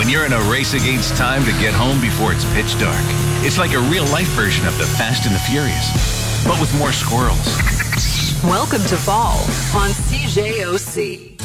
when you're in a race against time to get home before it's pitch dark. It's like a real-life version of the Fast and the Furious, but with more squirrels. Welcome to fall on CJOC.